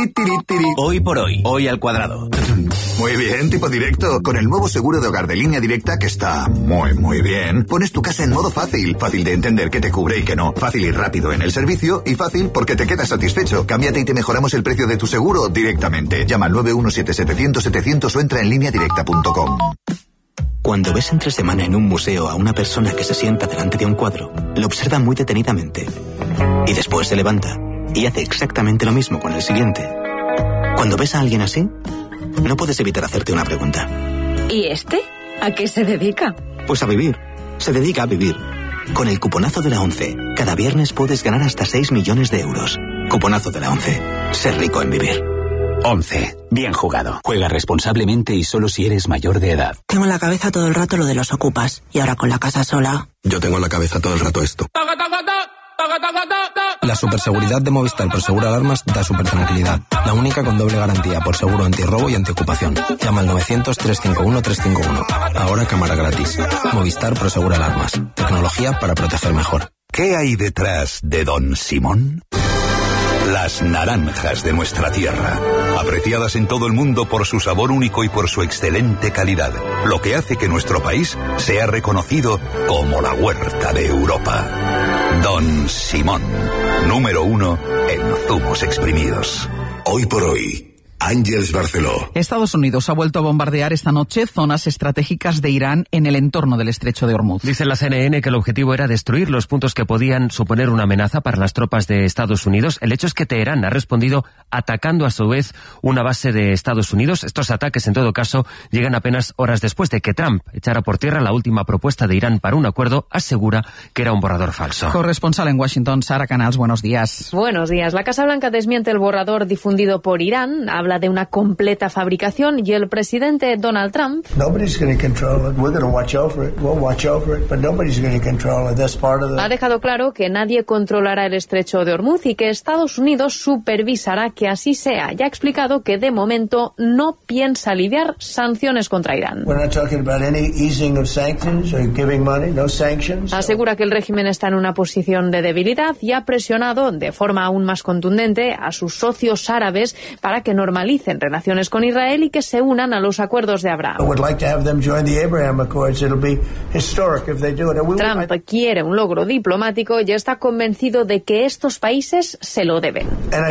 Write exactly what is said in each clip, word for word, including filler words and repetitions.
Tiri, tiri, tiri. Hoy por hoy, hoy al cuadrado. Muy bien, tipo directo. Con el nuevo seguro de hogar de Línea Directa, que está muy, muy bien, pones tu casa en modo fácil. Fácil de entender qué te cubre y qué no. Fácil y rápido en el servicio y fácil porque te quedas satisfecho. Cámbiate y te mejoramos el precio de tu seguro directamente. Llama al nueve uno siete setecientos setecientos o entra en línea directa punto com. Cuando ves entre semana en un museo a una persona que se sienta delante de un cuadro, lo observa muy detenidamente. Y después se levanta y hace exactamente lo mismo con el siguiente. Cuando ves a alguien así, no puedes evitar hacerte una pregunta. ¿Y este? ¿A qué se dedica? Pues a vivir. Se dedica a vivir. Con el cuponazo de la ONCE, cada viernes puedes ganar hasta seis millones de euros. Cuponazo de la ONCE. Ser rico en vivir. once. Bien jugado. Juega responsablemente y solo si eres mayor de edad. Tengo en la cabeza todo el rato lo de los ocupas. Y ahora con la casa sola... Yo tengo en la cabeza todo el rato esto. La superseguridad de Movistar por Seguro Alarmas da super tranquilidad. La única con doble garantía por seguro antirrobo y antiocupación. Llama al novecientos, trescientos cincuenta y uno, trescientos cincuenta y uno. Ahora cámara gratis. Movistar por Seguro Alarmas. Tecnología para proteger mejor. ¿Qué hay detrás de Don Simón? Las naranjas de nuestra tierra, apreciadas en todo el mundo por su sabor único y por su excelente calidad, lo que hace que nuestro país sea reconocido como la huerta de Europa. Don Simón, número uno en zumos exprimidos. Hoy por hoy, Ángels Barceló. Estados Unidos ha vuelto a bombardear esta noche zonas estratégicas de Irán en el entorno del estrecho de Hormuz. Dice la C N N que el objetivo era destruir los puntos que podían suponer una amenaza para las tropas de Estados Unidos. El hecho es que Teherán ha respondido atacando a su vez una base de Estados Unidos. Estos ataques, en todo caso, llegan apenas horas después de que Trump echara por tierra la última propuesta de Irán para un acuerdo. Asegura que era un borrador falso. Corresponsal en Washington, Sara Canals, buenos días. Buenos días. La Casa Blanca desmiente el borrador difundido por Irán. Habla de una completa fabricación y el presidente Donald Trump ha dejado claro que nadie controlará el estrecho de Hormuz y que Estados Unidos supervisará que así sea. Ya ha explicado que de momento no piensa aliviar sanciones contra Irán. Asegura que el régimen está en una posición de debilidad y ha presionado de forma aún más contundente a sus socios árabes para que normalicen relaciones con Israel y que se unan a los acuerdos de Abraham. Trump quiere un logro diplomático y está convencido de que estos países se lo deben.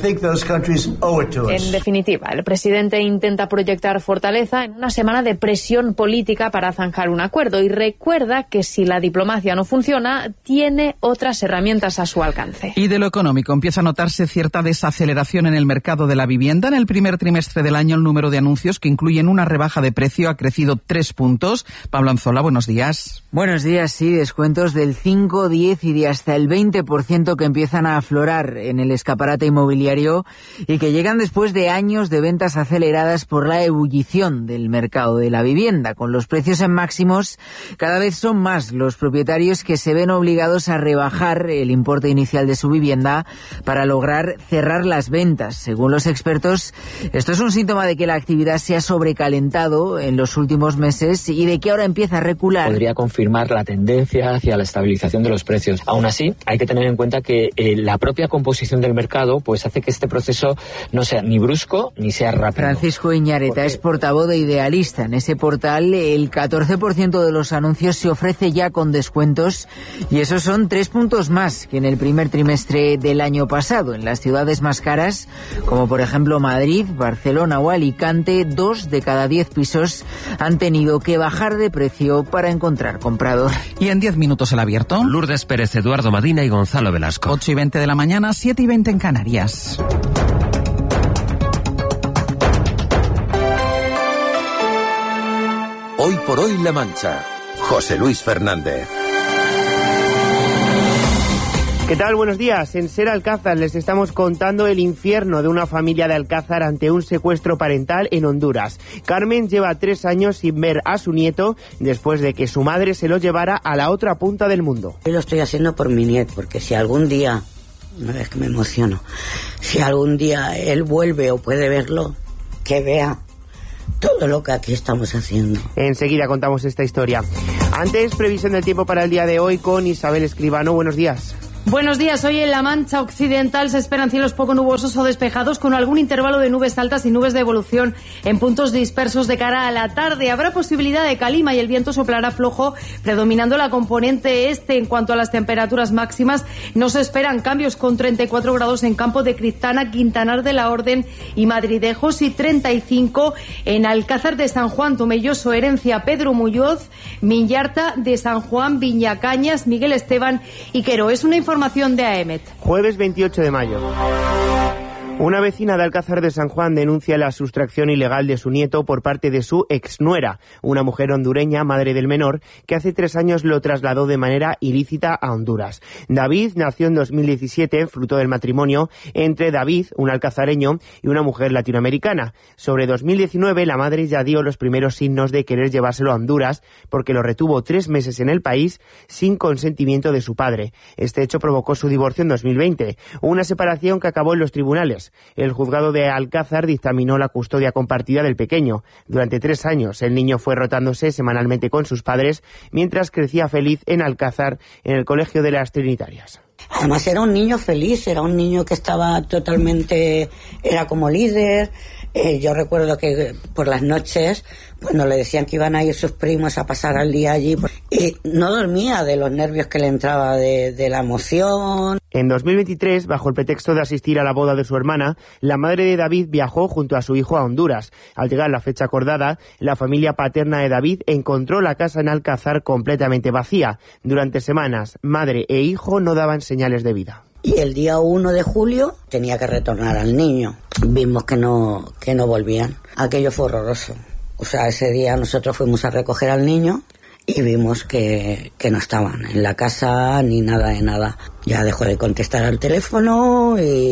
En definitiva, el presidente intenta proyectar fortaleza en una semana de presión política para zanjar un acuerdo y recuerda que si la diplomacia no funciona, tiene otras herramientas a su alcance. Y de lo económico, empieza a notarse cierta desaceleración en el mercado de la vivienda. En el primer trimestre del año, el número de anuncios que incluyen una rebaja de precio ha crecido tres puntos. Pablo Anzola, buenos días. Buenos días, sí, descuentos del cinco, diez y de hasta el veinte por ciento que empiezan a aflorar en el escaparate inmobiliario y que llegan después de años de ventas aceleradas por la ebullición del mercado de la vivienda. Con los precios en máximos, cada vez son más los propietarios que se ven obligados a rebajar el importe inicial de su vivienda para lograr cerrar las ventas. Según los expertos, esto es un síntoma de que la actividad se ha sobrecalentado en los últimos meses y de que ahora empieza a recular. Podría confirmar la tendencia hacia la estabilización de los precios. Aún así, hay que tener en cuenta que eh, la propia composición del mercado pues hace que este proceso no sea ni brusco ni sea rápido. Francisco Iñareta es portavoz de Idealista. En ese portal, el catorce por ciento de los anuncios se ofrece ya con descuentos y esos son tres puntos más que en el primer trimestre del año pasado. En las ciudades más caras, como por ejemplo Madrid, Barcelona o Alicante, dos de cada diez pisos han tenido que bajar de precio para encontrar comprador. Y en diez minutos el abierto. Lourdes Pérez, Eduardo Madina y Gonzalo Velasco. ocho y veinte de la mañana, siete y veinte en Canarias. Hoy por hoy La Mancha. José Luis Fernández. ¿Qué tal? Buenos días. En Ser Alcázar les estamos contando el infierno de una familia de Alcázar ante un secuestro parental en Honduras. Carmen lleva tres años sin ver a su nieto después de que su madre se lo llevara a la otra punta del mundo. Yo lo estoy haciendo por mi nieto, porque si algún día, una vez que me emociono, si algún día él vuelve o puede verlo, que vea todo lo que aquí estamos haciendo. Enseguida contamos esta historia. Antes, previsión del tiempo para el día de hoy con Isabel Escribano. Buenos días. Buenos días. Hoy en La Mancha Occidental se esperan cielos poco nubosos o despejados con algún intervalo de nubes altas y nubes de evolución en puntos dispersos de cara a la tarde. Habrá posibilidad de calima y el viento soplará flojo, predominando la componente este. En cuanto a las temperaturas máximas, no se esperan cambios, con treinta y cuatro grados en Campo de Criptana, Quintanar de la Orden y Madridejos, y treinta y cinco en Alcázar de San Juan, Tomelloso, Herencia, Pedro Muñoz, Minyarta de San Juan, Viñacañas, Miguel Esteban y Quero. Es una información de A E M E T. Jueves veintiocho de mayo. Una vecina de Alcázar de San Juan denuncia la sustracción ilegal de su nieto por parte de su exnuera, una mujer hondureña, madre del menor, que hace tres años lo trasladó de manera ilícita a Honduras. David nació en dos mil diecisiete, fruto del matrimonio entre David, un alcazareño, y una mujer latinoamericana. Sobre dos mil diecinueve, la madre ya dio los primeros signos de querer llevárselo a Honduras, porque lo retuvo tres meses en el país sin consentimiento de su padre. Este hecho provocó su divorcio en dos mil veinte, una separación que acabó en los tribunales. El juzgado de Alcázar dictaminó la custodia compartida del pequeño. Durante tres años el niño fue rotándose semanalmente con sus padres mientras crecía feliz en Alcázar, en el Colegio de las Trinitarias. Además era un niño feliz, era un niño que estaba totalmente, era como líder. Eh, yo recuerdo que por las noches, cuando le decían que iban a ir sus primos a pasar el día allí, y no dormía de los nervios que le entraba de, de la emoción. En dos mil veintitrés, bajo el pretexto de asistir a la boda de su hermana, la madre de David viajó junto a su hijo a Honduras. Al llegar la fecha acordada, la familia paterna de David encontró la casa en Alcázar completamente vacía. Durante semanas, madre e hijo no daban señales de vida. Y el día uno de julio tenía que retornar al niño. Vimos que no, que no volvían. Aquello fue horroroso. O sea, ese día nosotros fuimos a recoger al niño y vimos que, que no estaban en la casa ni nada de nada. Ya dejó de contestar al teléfono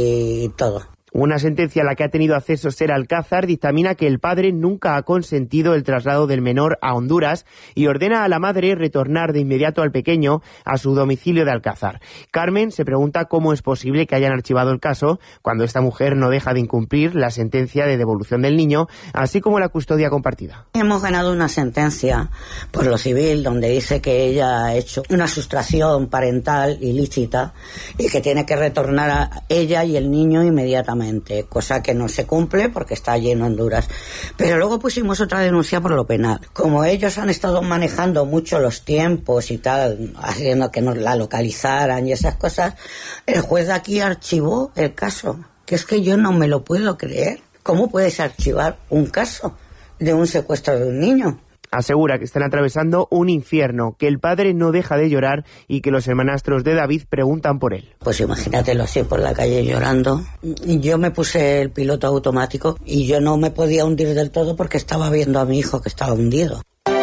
y todo. Una sentencia a la que ha tenido acceso Ser Alcázar dictamina que el padre nunca ha consentido el traslado del menor a Honduras y ordena a la madre retornar de inmediato al pequeño a su domicilio de Alcázar. Carmen se pregunta cómo es posible que hayan archivado el caso cuando esta mujer no deja de incumplir la sentencia de devolución del niño, así como la custodia compartida. Hemos ganado una sentencia por lo civil donde dice que ella ha hecho una sustracción parental ilícita y que tiene que retornar a ella y el niño inmediatamente. Cosa que no se cumple porque está allí en Honduras. Pero luego pusimos otra denuncia por lo penal. Como ellos han estado manejando mucho los tiempos y tal, haciendo que nos la localizaran y esas cosas, el juez de aquí archivó el caso. Que es que yo no me lo puedo creer. ¿Cómo puedes archivar un caso de un secuestro de un niño? Asegura que están atravesando un infierno, que el padre no deja de llorar y que los hermanastros de David preguntan por él. Pues imagínatelo así por la calle llorando. Yo me puse el piloto automático y yo no me podía hundir del todo porque estaba viendo a mi hijo que estaba hundido.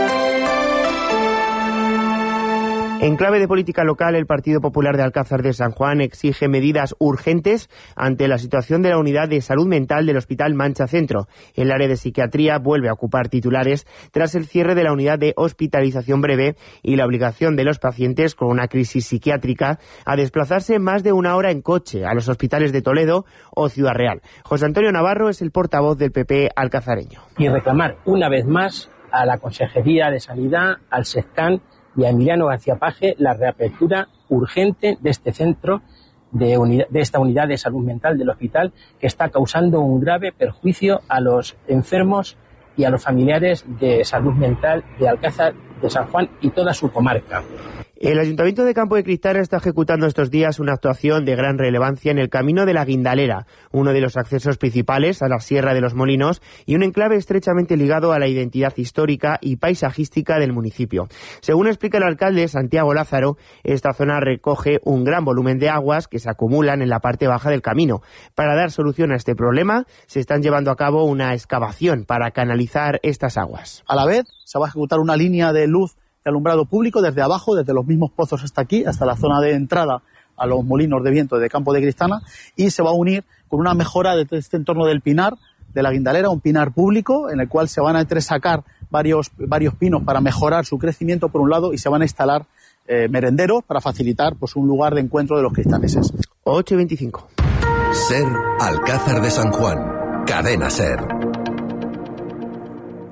En clave de política local, el Partido Popular de Alcázar de San Juan exige medidas urgentes ante la situación de la unidad de salud mental del Hospital Mancha Centro. El área de psiquiatría vuelve a ocupar titulares tras el cierre de la unidad de hospitalización breve y la obligación de los pacientes con una crisis psiquiátrica a desplazarse más de una hora en coche a los hospitales de Toledo o Ciudad Real. José Antonio Navarro es el portavoz del P P alcazareño. Y reclamar una vez más a la Consejería de Sanidad, al SESCAN y a Emiliano García Paje la reapertura urgente de este centro, de, unidad, de esta unidad de salud mental del hospital, que está causando un grave perjuicio a los enfermos y a los familiares de salud mental de Alcázar de San Juan y toda su comarca. El Ayuntamiento de Campo de Criptana está ejecutando estos días una actuación de gran relevancia en el Camino de la Guindalera, uno de los accesos principales a la Sierra de los Molinos y un enclave estrechamente ligado a la identidad histórica y paisajística del municipio. Según explica el alcalde Santiago Lázaro, esta zona recoge un gran volumen de aguas que se acumulan en la parte baja del camino. Para dar solución a este problema, se están llevando a cabo una excavación para canalizar estas aguas. A la vez, se va a ejecutar una línea de luz de alumbrado público desde abajo, desde los mismos pozos hasta aquí, hasta la zona de entrada a los molinos de viento de Campo de Criptana, y se va a unir con una mejora de este entorno del pinar, de la Guindalera, un pinar público en el cual se van a entresacar varios, varios pinos para mejorar su crecimiento por un lado y se van a instalar eh, merenderos para facilitar pues, un lugar de encuentro de los cristaneses. ocho y veinticinco. Ser Alcázar de San Juan, Cadena Ser.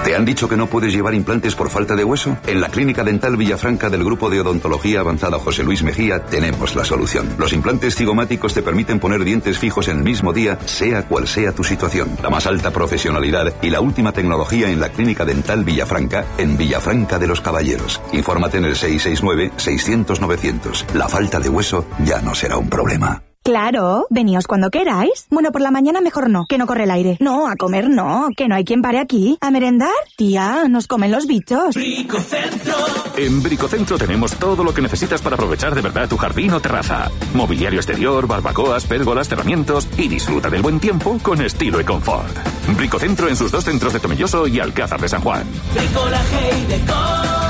¿Te han dicho que no puedes llevar implantes por falta de hueso? En la Clínica Dental Villafranca del Grupo de Odontología Avanzada José Luis Mejía tenemos la solución. Los implantes cigomáticos te permiten poner dientes fijos en el mismo día, sea cual sea tu situación. La más alta profesionalidad y la última tecnología en la Clínica Dental Villafranca, en Villafranca de los Caballeros. Infórmate en el seis seis nueve, seiscientos, novecientos. La falta de hueso ya no será un problema. Claro, veníos cuando queráis. Bueno, por la mañana mejor no, que no corre el aire. No, a comer no, que no hay quien pare aquí. ¿A merendar? Tía, nos comen los bichos. Bricocentro. En Bricocentro tenemos todo lo que necesitas para aprovechar de verdad tu jardín o terraza. Mobiliario exterior, barbacoas, pérgolas, cerramientos y disfruta del buen tiempo con estilo y confort. Bricocentro en sus dos centros de Tomelloso y Alcázar de San Juan. Bricolaje y decoración.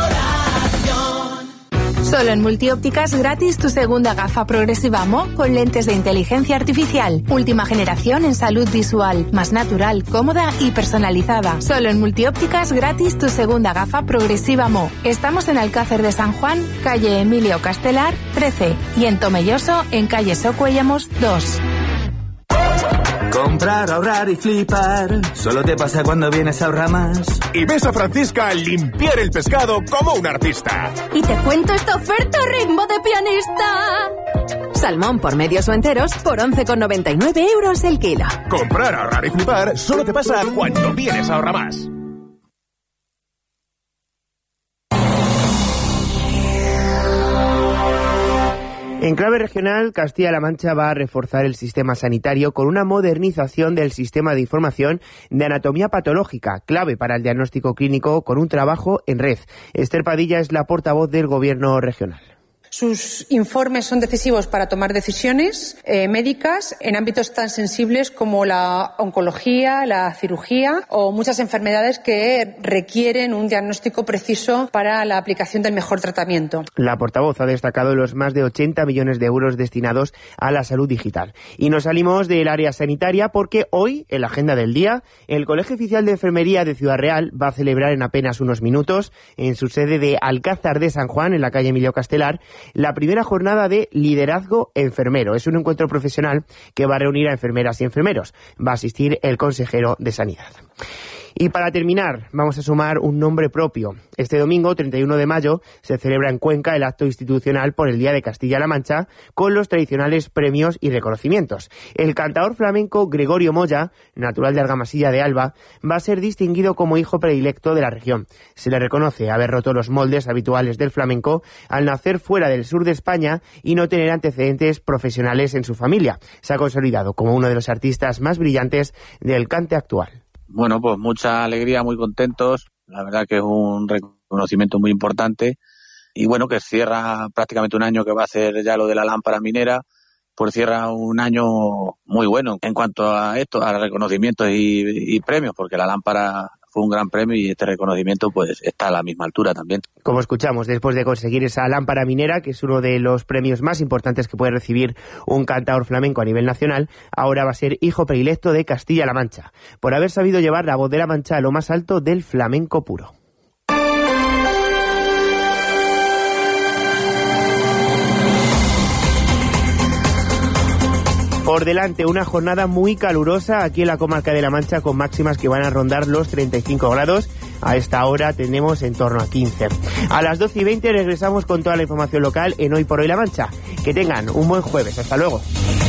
Solo en Multiópticas gratis tu segunda gafa progresiva Mo con lentes de inteligencia artificial. Última generación en salud visual, más natural, cómoda y personalizada. Solo en Multiópticas gratis tu segunda gafa progresiva Mo. Estamos en Alcázar de San Juan, calle Emilio Castelar, trece, y en Tomelloso, en calle Socuellamos, dos. Comprar, ahorrar y flipar, solo te pasa cuando vienes a Ahorramás. Y ves a Francisca limpiar el pescado como un artista. Y te cuento esta oferta ritmo de pianista. Salmón por medios o enteros por once con noventa y nueve euros el kilo. Comprar, ahorrar y flipar solo te pasa cuando vienes a Ahorramás. En clave regional, Castilla-La Mancha va a reforzar el sistema sanitario con una modernización del sistema de información de anatomía patológica, clave para el diagnóstico clínico con un trabajo en red. Esther Padilla es la portavoz del Gobierno regional. Sus informes son decisivos para tomar decisiones eh, médicas en ámbitos tan sensibles como la oncología, la cirugía o muchas enfermedades que requieren un diagnóstico preciso para la aplicación del mejor tratamiento. La portavoz ha destacado los más de ochenta millones de euros destinados a la salud digital. Y nos salimos del área sanitaria porque hoy, en la agenda del día, el Colegio Oficial de Enfermería de Ciudad Real va a celebrar en apenas unos minutos, en su sede de Alcázar de San Juan, en la calle Emilio Castelar, la primera jornada de liderazgo enfermero. Es un encuentro profesional que va a reunir a enfermeras y enfermeros. Va a asistir el consejero de Sanidad. Y para terminar, vamos a sumar un nombre propio. Este domingo, treinta y uno de mayo, se celebra en Cuenca el acto institucional por el Día de Castilla-La Mancha con los tradicionales premios y reconocimientos. El cantador flamenco Gregorio Moya, natural de Argamasilla de Alba, va a ser distinguido como hijo predilecto de la región. Se le reconoce haber roto los moldes habituales del flamenco al nacer fuera del sur de España y no tener antecedentes profesionales en su familia. Se ha consolidado como uno de los artistas más brillantes del cante actual. Bueno, pues mucha alegría, muy contentos. La verdad que es un reconocimiento muy importante. Y bueno, que cierra prácticamente un año que va a hacer ya lo de la lámpara minera. Pues cierra un año muy bueno en cuanto a esto, a reconocimientos y, y premios, porque la lámpara fue un gran premio y este reconocimiento pues está a la misma altura también. Como escuchamos, después de conseguir esa lámpara minera, que es uno de los premios más importantes que puede recibir un cantador flamenco a nivel nacional, ahora va a ser hijo predilecto de Castilla-La Mancha, por haber sabido llevar la voz de La Mancha a lo más alto del flamenco puro. Por delante, una jornada muy calurosa aquí en la comarca de La Mancha, con máximas que van a rondar los treinta y cinco grados. A esta hora tenemos en torno a quince. A las doce y veinte regresamos con toda la información local en Hoy por Hoy La Mancha. Que tengan un buen jueves. Hasta luego.